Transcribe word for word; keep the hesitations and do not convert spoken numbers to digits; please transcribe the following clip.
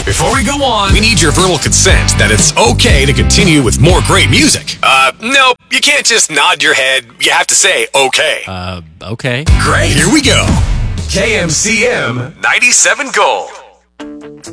Before we go on, we need your verbal consent that it's okay to continue with more great music. Uh, nope. You can't just nod your head. You have to say okay. Uh, okay. Great. Here we go. K M C M ninety-seven Gold.